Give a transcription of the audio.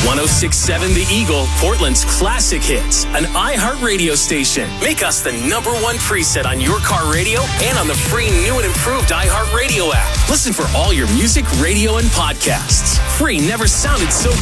106.7 The Eagle, Portland's classic hits, an iHeart radio station. Make us the #1 preset on your car radio and on the free new and improved iHeart Radio app. Listen for all your music, radio, and podcasts. Free never sounded so